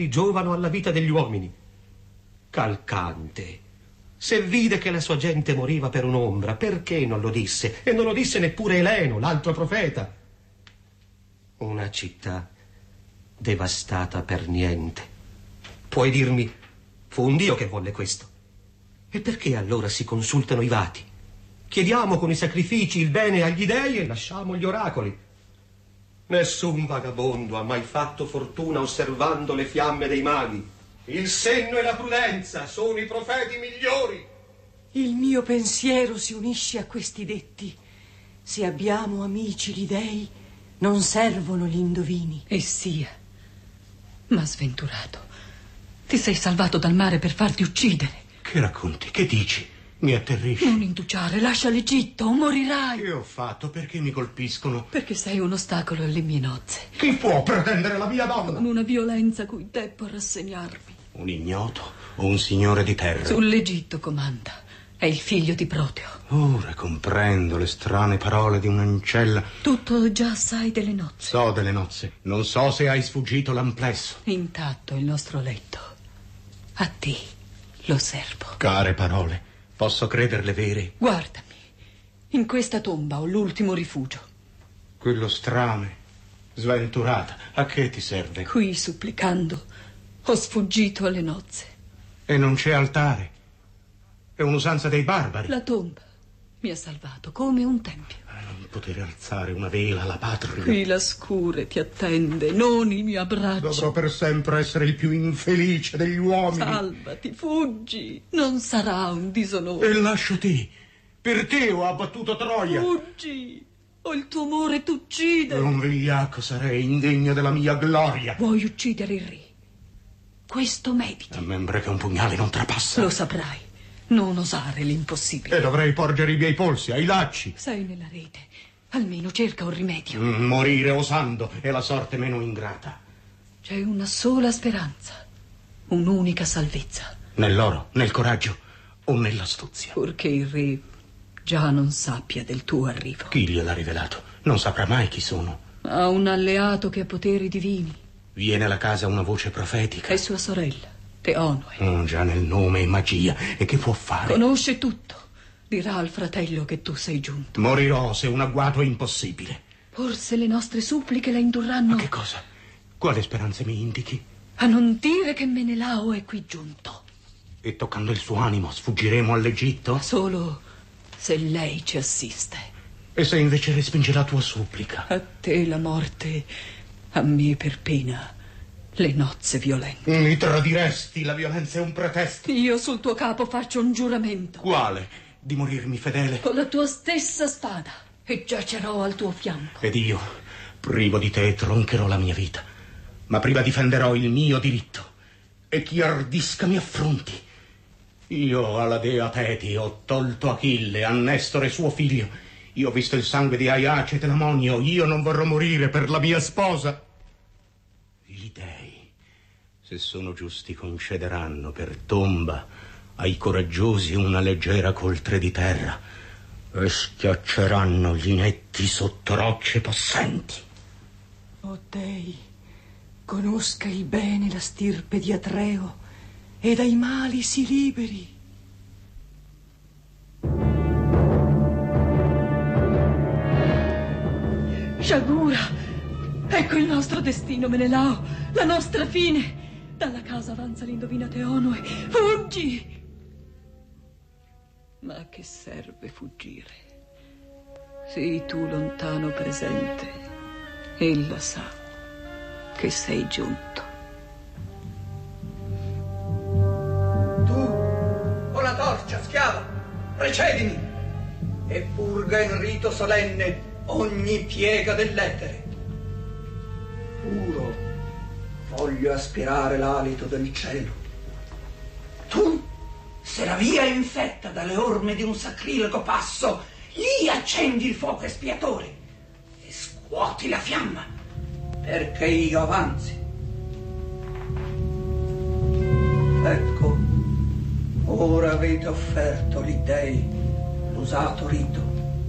uccelli giovano alla vita degli uomini. Calcante, se vide che la sua gente moriva per un'ombra, perché non lo disse? E non lo disse neppure Eleno, l'altro profeta. Una città devastata per niente. Puoi dirmi, fu un Dio che volle questo. E perché allora si consultano i vati? Chiediamo con i sacrifici il bene agli dei e lasciamo gli oracoli. Nessun vagabondo ha mai fatto fortuna osservando le fiamme dei maghi. Il senno e la prudenza sono i profeti migliori. Il mio pensiero si unisce a questi detti. Se abbiamo amici gli dei, non servono gli indovini. E sia. Ma sventurato, ti sei salvato dal mare per farti uccidere. Che racconti? Che dici? Mi atterrisci. Non indugiare, lascia l'Egitto o morirai. Che ho fatto? Perché mi colpiscono? Perché sei un ostacolo alle mie nozze. Chi può pretendere la mia donna? Con una violenza cui debbo rassegnarmi. Un ignoto o un signore di terra? Sull'Egitto comanda. È il figlio di Proteo. Ora comprendo le strane parole di un'ancella. Tutto già sai delle nozze. So delle nozze. Non so se hai sfuggito l'amplesso. Intatto il nostro letto. A te lo servo. Care parole, posso crederle vere? Guardami. In questa tomba ho l'ultimo rifugio. Quello strame, sventurata, a che ti serve? Qui, supplicando, ho sfuggito alle nozze. E non c'è altare. È un'usanza dei barbari. La tomba mi ha salvato come un tempio. Non poter alzare una vela alla patria. Qui la scure ti attende, non il mio abbraccio. Dovrò per sempre essere il più infelice degli uomini. Salvati, fuggi, non sarà un disonore. E lascio te. Per te ho abbattuto Troia. Fuggi, o il tuo amore t'uccide. Un vigliacco sarei, indegno della mia gloria. Vuoi uccidere il re? Questo mediti. A membre che un pugnale non trapassa. Lo saprai. Non osare l'impossibile. E dovrei porgere i miei polsi ai lacci. Sei nella rete. Almeno cerca un rimedio. Morire osando è la sorte meno ingrata. C'è una sola speranza. Un'unica salvezza. Nell'oro, nel coraggio o nell'astuzia. Purché il re già non sappia del tuo arrivo. Chi gliel'ha rivelato? Non saprà mai chi sono. Ha un alleato che ha poteri divini. Viene alla casa una voce profetica. È sua sorella, Teonoe. Già nel nome è magia. E che può fare? Conosce tutto. Dirà al fratello che tu sei giunto. Morirò se un agguato è impossibile. Forse le nostre suppliche la indurranno. Ma che cosa? Quale speranze mi indichi? A non dire che Menelao è qui giunto. E toccando il suo animo sfuggiremo all'Egitto? Solo se lei ci assiste. E se invece respinge la tua supplica? A te la morte, a me per pena le nozze violente. Mi tradiresti, la violenza è un pretesto. Io sul tuo capo faccio un giuramento. Quale? Di morirmi fedele? Con la tua stessa spada, e giacerò al tuo fianco. Ed io, privo di te, troncherò la mia vita, ma prima difenderò il mio diritto. E chi ardisca mi affronti. Io alla dea Teti ho tolto Achille, a Nestore suo figlio. Io ho visto il sangue di Aiace e Telamonio. Io non vorrò morire per la mia sposa. Gli dei, se sono giusti, concederanno per tomba ai coraggiosi una leggera coltre di terra e schiacceranno gli inetti sotto rocce possenti. O Dei, conosca il bene la stirpe di Atreo e dai mali si liberi. Sciagura! Ecco il nostro destino, Menelao, la nostra fine. Dalla casa avanza l'indovina Teonoe. Fuggi! Ma a che serve fuggire? Sii tu lontano presente. Ella sa che sei giunto. Tu, con la torcia, schiava, precedimi e purga in rito solenne ogni piega dell'etere. Puro voglio aspirare l'alito del cielo. Tu, se la via è infetta dalle orme di un sacrilego passo, lì accendi il fuoco espiatore e scuoti la fiamma, perché io avanzi. Ecco, ora avete offerto gli dei l'usato rito.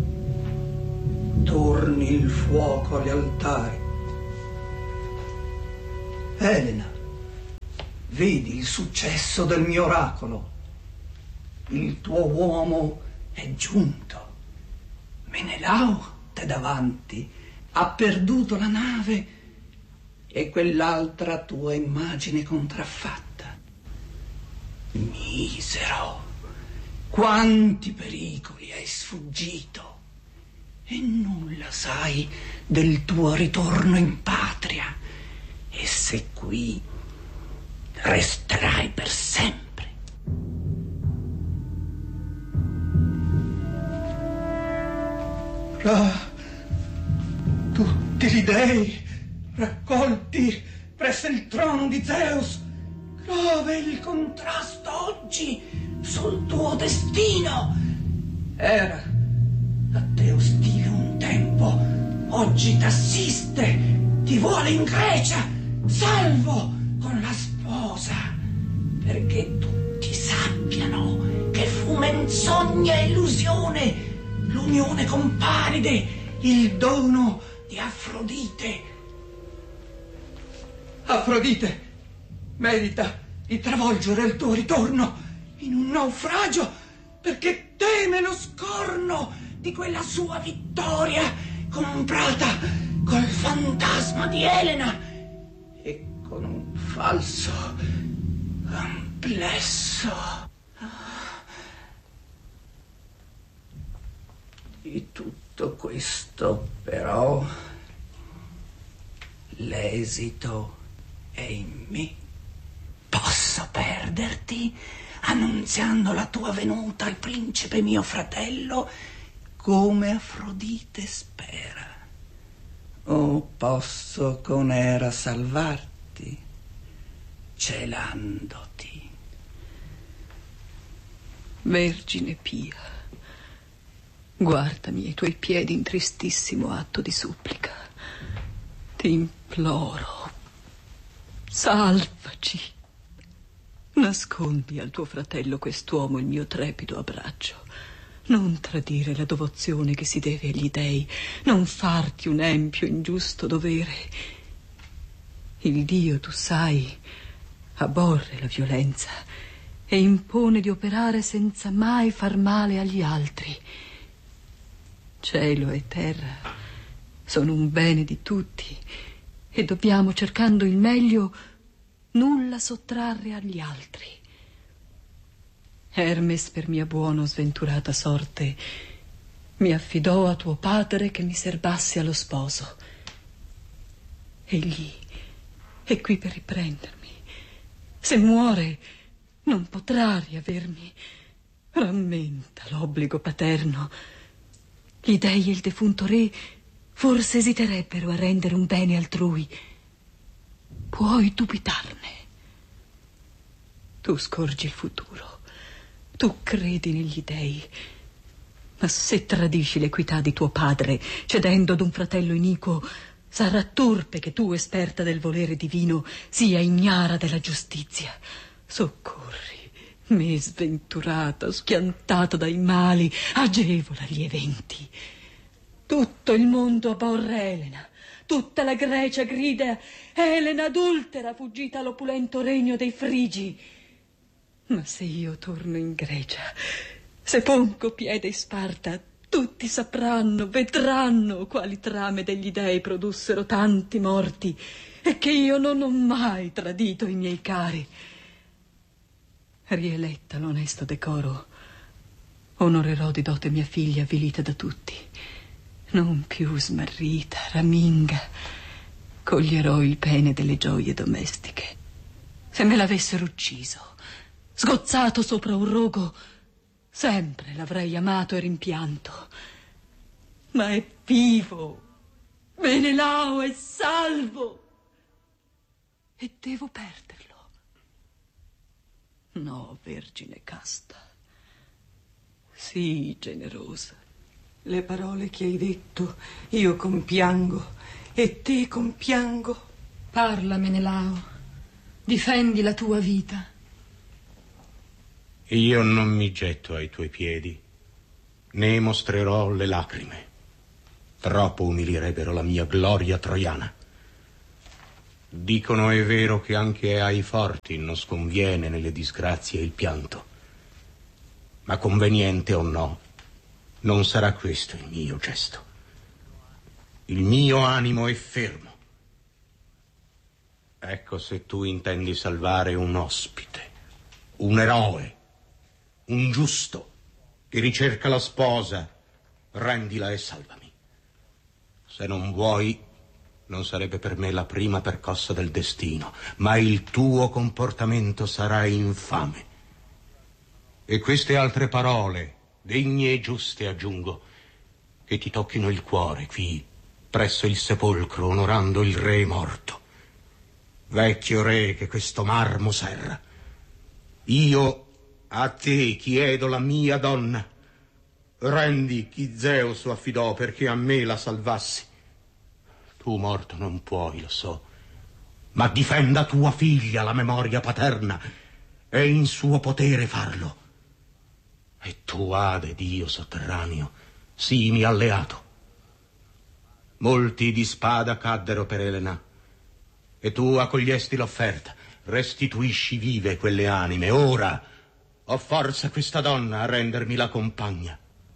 Torni il fuoco agli altari. Elena, vedi il successo del mio oracolo. Il tuo uomo è giunto. Menelao, te davanti, ha perduto la nave e quell'altra tua immagine contraffatta. Misero, quanti pericoli hai sfuggito e nulla sai del tuo ritorno in patria, e se qui resterai per sempre. Tutti gli dei raccolti presso il trono di Zeus, grave il contrasto oggi sul tuo destino. Era a te ostile un tempo, oggi t'assiste, ti vuole in Grecia, salvo con la sposa, perché tutti sappiano che fu menzogna e illusione l'unione con Paride, il dono di Afrodite. Afrodite merita di travolgere il tuo ritorno in un naufragio, perché teme lo scorno di quella sua vittoria comprata col fantasma di Elena e con un falso amplesso. Di tutto questo, però, l'esito è in me. Posso perderti annunziando la tua venuta al principe mio fratello, come Afrodite spera. O posso con Era salvarti, celandoti. Vergine pia, guardami ai tuoi piedi in tristissimo atto di supplica. Ti imploro, salvaci. Nascondi al tuo fratello quest'uomo il mio trepido abbraccio. Non tradire la devozione che si deve agli dei, non farti un empio ingiusto dovere. Il Dio, tu sai, abborre la violenza e impone di operare senza mai far male agli altri. Cielo e terra sono un bene di tutti e dobbiamo, cercando il meglio, nulla sottrarre agli altri. Hermes, per mia buona o sventurata sorte, mi affidò a tuo padre che mi serbasse allo sposo. Egli è qui per riprendermi. Se muore non potrà riavermi. Rammenta l'obbligo paterno. Gli dei e il defunto re forse esiterebbero a rendere un bene altrui. Puoi dubitarne. Tu scorgi il futuro. Tu credi negli dei. Ma se tradisci l'equità di tuo padre, cedendo ad un fratello iniquo, sarà turpe che tu, esperta del volere divino, sia ignara della giustizia. Soccorri me sventurata, schiantata dai mali, agevola gli eventi. Tutto il mondo abborre Elena. Tutta la Grecia grida Elena adultera, fuggita all'opulento regno dei Frigi. Ma se io torno in Grecia, se pongo piede in Sparta, tutti sapranno, vedranno quali trame degli dei produssero tanti morti e che io non ho mai tradito i miei cari. Rieletta l'onesto decoro, onorerò di dote mia figlia avvilita da tutti. Non più smarrita, raminga, coglierò il bene delle gioie domestiche. Se me l'avessero ucciso, sgozzato sopra un rogo, sempre l'avrei amato e rimpianto. Ma è vivo, Menelao è salvo, e devo perderlo. No, vergine casta, sii generosa. Le parole che hai detto io compiango e te compiango. Parla, Menelao, difendi la tua vita. Io non mi getto ai tuoi piedi, né mostrerò le lacrime. Troppo umilierebbero la mia gloria troiana. Dicono è vero che anche ai forti non sconviene nelle disgrazie il pianto. Ma conveniente o no, non sarà questo il mio gesto. Il mio animo è fermo. Ecco, se tu intendi salvare un ospite, un eroe, un giusto che ricerca la sposa, rendila e salvami. Se non vuoi, non sarebbe per me la prima percossa del destino, ma il tuo comportamento sarà infame. E queste altre parole, degne e giuste, aggiungo, che ti tocchino il cuore qui, presso il sepolcro, onorando il re morto. Vecchio re che questo marmo serra, io a te chiedo la mia donna. Rendi chi Zeus affidò perché a me la salvassi. Tu morto non puoi, lo so, ma difenda tua figlia la memoria paterna. È in suo potere farlo. E tu, Ade, Dio sotterraneo, sii mi alleato. Molti di spada caddero per Elena, e tu accogliesti l'offerta. Restituisci vive quelle anime. Ora ho forza questa donna a rendermi la compagna.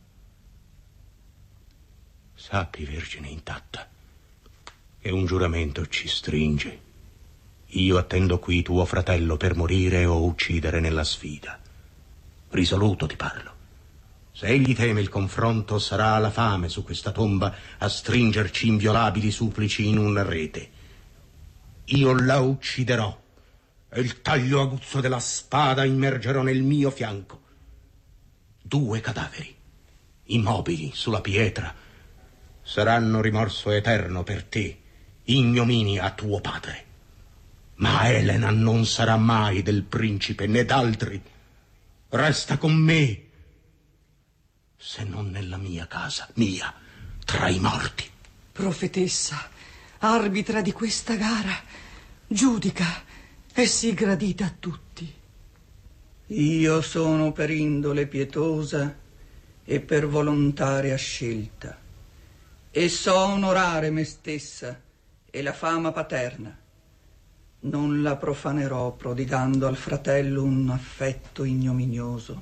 Sappi, Vergine intatta, che un giuramento ci stringe. Io attendo qui tuo fratello per morire o uccidere nella sfida. Risoluto ti parlo. Se egli teme il confronto, sarà la fame su questa tomba a stringerci inviolabili supplici in una rete. Io la ucciderò e il taglio aguzzo della spada immergerò nel mio fianco. 2 cadaveri, immobili sulla pietra, saranno rimorso eterno per te, ignominia a tuo padre. Ma Elena non sarà mai del principe né d'altri. Resta con me, se non nella mia casa, mia, tra i morti. Profetessa, arbitra di questa gara, giudica e sii gradita a tutti. Io sono per indole pietosa e per volontaria scelta, e so onorare me stessa e la fama paterna. Non la profanerò prodigando al fratello un affetto ignominioso.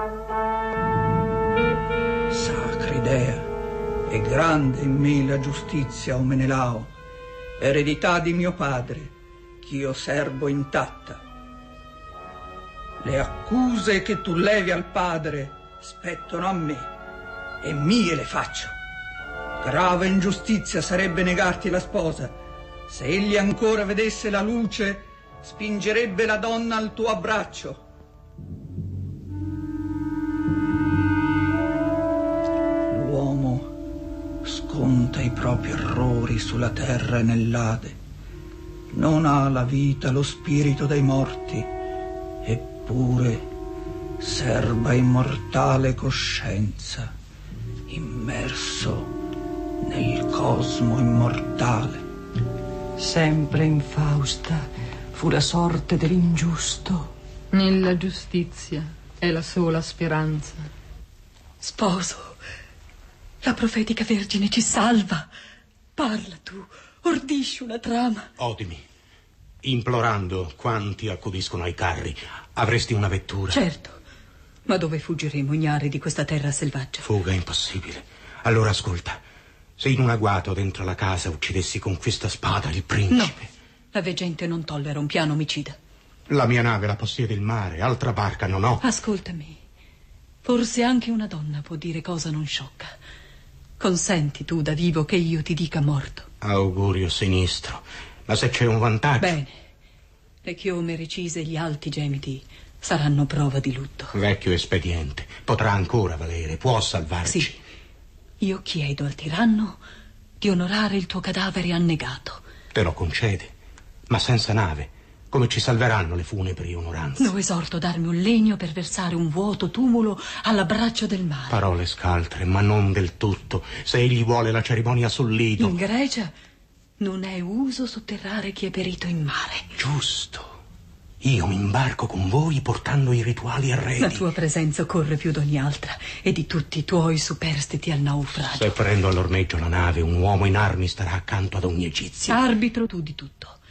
Sacra idea, è grande in me la giustizia, o Menelao, eredità di mio padre, ch'io serbo intatta. Le accuse che tu levi al padre spettano a me, e mie le faccio. Grave ingiustizia sarebbe negarti la sposa. Se egli ancora vedesse la luce, spingerebbe la donna al tuo abbraccio. L'uomo sconta i propri errori sulla terra e nell'Ade. Non ha la vita, lo spirito dei morti, eppure serba immortale coscienza, immerso nel cosmo immortale. Sempre infausta fu la sorte dell'ingiusto. Nella giustizia è la sola speranza. Sposo, la profetica Vergine ci salva. Parla tu, ordisci una trama. Odimi, implorando quanti accudiscono ai carri. Avresti una vettura? Certo, ma dove fuggiremo ignari di questa terra selvaggia? Fuga impossibile. Allora ascolta. Se in un agguato dentro la casa uccidessi con questa spada il principe... No, la veggente non tollera un piano omicida. La mia nave la possiede il mare, altra barca non ho. Ascoltami, forse anche una donna può dire cosa non sciocca. Consenti tu da vivo che io ti dica morto. Augurio sinistro, ma se c'è un vantaggio... Bene, le chiome recise e gli alti gemiti saranno prova di lutto. Vecchio espediente, potrà ancora valere, può salvarci. Sì. Io chiedo al tiranno di onorare il tuo cadavere annegato. Te lo concede, ma senza nave. Come ci salveranno le funebri onoranze? Lo esorto a darmi un legno per versare un vuoto tumulo all'abbraccio del mare. Parole scaltre, ma non del tutto. Se egli vuole la cerimonia sul lido... In Grecia non è uso sotterrare chi è perito in mare. Giusto. Io mi imbarco con voi portando i rituali arredi. La tua presenza corre più d'ogni altra e di tutti i tuoi superstiti al naufragio. Se prendo all'ormeggio la nave, un uomo in armi starà accanto ad ogni egizio. Arbitro tu di tutto.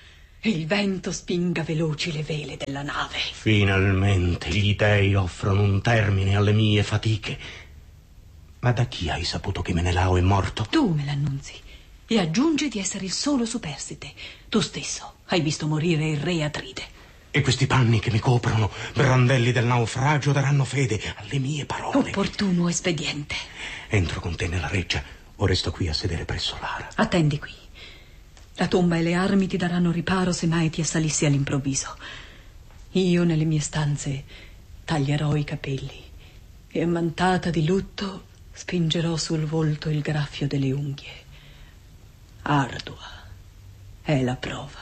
e il vento spinga veloci le vele della nave. Finalmente gli dei offrono un termine alle mie fatiche. Ma da chi hai saputo che Menelao è morto? Tu me l'annunzi e aggiungi di essere il solo superstite. Tu stesso hai visto morire il re Atride. E questi panni che mi coprono, brandelli del naufragio, daranno fede alle mie parole. Opportuno espediente. Entro con te nella reggia o resto qui a sedere presso l'ara? Attendi qui. La tomba e le armi ti daranno riparo se mai ti assalissi all'improvviso. Io nelle mie stanze taglierò i capelli e ammantata di lutto spingerò sul volto il graffio delle unghie. Ardua è la prova.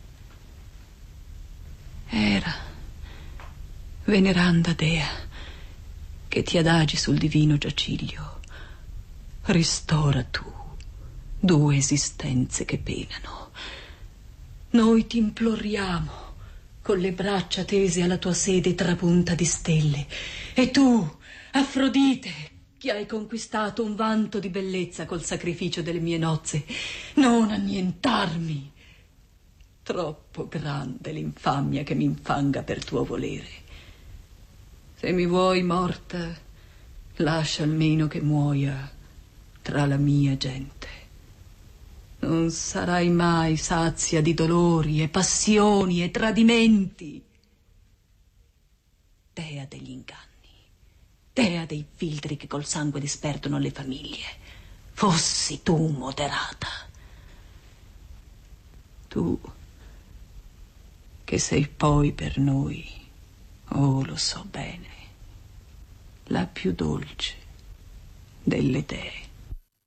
Era, veneranda dea, che ti adagi sul divino giaciglio, ristora tu due esistenze che penano. Noi ti imploriamo con le braccia tese alla tua sede trapunta di stelle, e tu, Afrodite, che hai conquistato un vanto di bellezza col sacrificio delle mie nozze, non annientarmi. Troppo grande l'infamia che mi infanga per tuo volere. Se mi vuoi morta, lascia almeno che muoia tra la mia gente. Non sarai mai sazia di dolori e passioni e tradimenti. Dea degli inganni, dea dei filtri che col sangue disperdono le famiglie, fossi tu moderata. Tu che sei poi per noi, oh lo so bene, la più dolce delle dee.